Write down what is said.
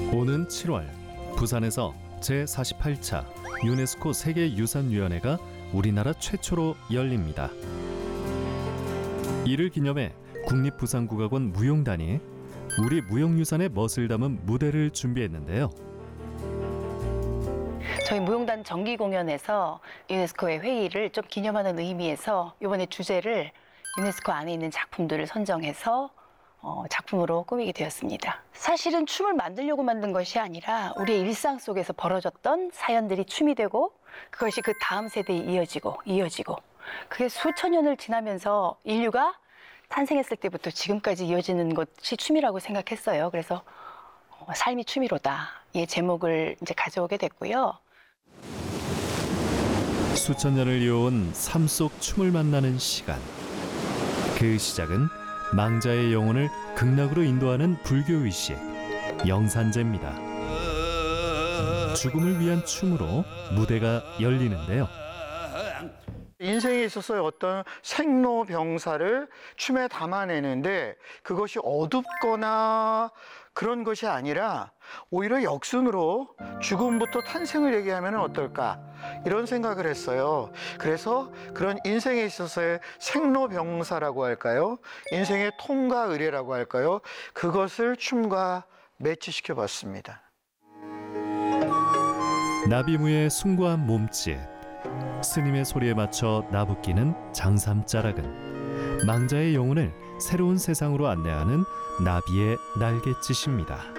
오는 7월 부산에서 제48차 유네스코 세계유산위원회가 우리나라 최초로 열립니다. 이를 기념해 국립부산국악원 무용단이 우리 무용유산의 멋을 담은 무대를 준비했는데요. 저희 무용단 정기 공연에서 유네스코의 회의를 좀 기념하는 의미에서 이번에 주제를 유네스코 안에 있는 작품들을 선정해서 작품으로 꾸미게 되었습니다. 사실은 춤을 만들려고 만든 것이 아니라 우리의 일상 속에서 벌어졌던 사연들이 춤이 되고 그것이 그 다음 세대에 이어지고 그게 수천 년을 지나면서 인류가 탄생했을 때부터 지금까지 이어지는 것이 춤이라고 생각했어요. 그래서 삶이 춤이로다 이 제목을 이제 가져오게 됐고요. 수천 년을 이어온 삶 속 춤을 만나는 시간. 그 시작은 망자의 영혼을 극락으로 인도하는 불교의식 영산제입니다. 죽음을 위한 춤으로 무대가 열리는데요. 인생에 있어서의 어떤 생로병사를 춤에 담아내는데 그것이 어둡거나 그런 것이 아니라 오히려 역순으로 죽음부터 탄생을 얘기하면 어떨까 이런 생각을 했어요. 그래서 그런 인생에 있어서의 생로병사라고 할까요? 인생의 통과 의례라고 할까요? 그것을 춤과 매치시켜 봤습니다. 나비무의 숭고한 몸짓, 스님의 소리에 맞춰 나부끼는 장삼자락은 망자의 영혼을 새로운 세상으로 안내하는 나비의 날갯짓입니다.